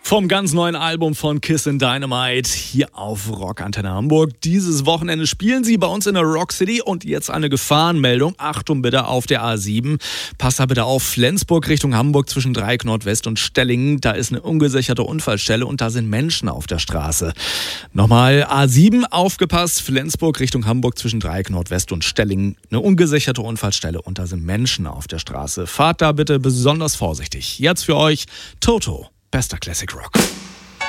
Vom ganz neuen Album von Kissin' Dynamite hier auf Rock Antenne Hamburg. Dieses Wochenende spielen sie bei uns in der Rock City und jetzt eine Gefahrenmeldung. Achtung bitte auf der A7. Passt da bitte auf, Flensburg Richtung Hamburg zwischen Dreieck Nordwest und Stellingen. Da ist eine ungesicherte Unfallstelle und da sind Menschen auf der Straße. Nochmal A7, aufgepasst, Flensburg Richtung Hamburg zwischen Dreieck Nordwest und Stellingen. Eine ungesicherte Unfallstelle und da sind Menschen auf der Straße. Fahrt da bitte besonders vorsichtig. Jetzt für euch Toto. Bester Classic Rock.